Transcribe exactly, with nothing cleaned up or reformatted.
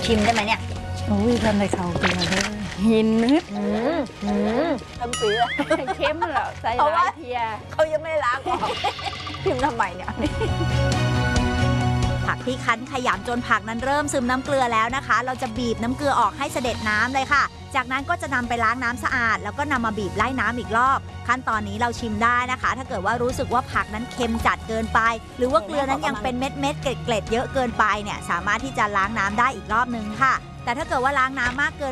ชิมได้ไหมเนี่ยโอ้ยทำในเขาเกลือเลยหินนึดทำปีละเข้มเหรอใส่หลายเทียเขายังไม่ล้างออกชิมทำไมเนี่ยผักที่คั้นขยำจนผักนั้นเริ่มซึมน้ำเกลือแล้วนะคะเราจะบีบน้ำเกลือออกให้เสด็จน้ำเลยค่ะจากนั้นก็จะนำไปล้างน้ำสะอาดแล้วก็นำมาบีบไล่น้ำอีกรอบขั้นตอนนี้เราชิมได้นะคะถ้าเกิดว่ารู้สึกว่าผักนั้นเค็มจัดเกินไปหรือว่าเกลือนั้นยังเป็นเม็ดเม็ดเกล็ดเกล็ดเยอะเกินไปเนี่ยสามารถที่จะล้างน้ำได้อีกรอบนึงค่ะแต่ถ้าเกิดว่าล้างน้ำมากเกิน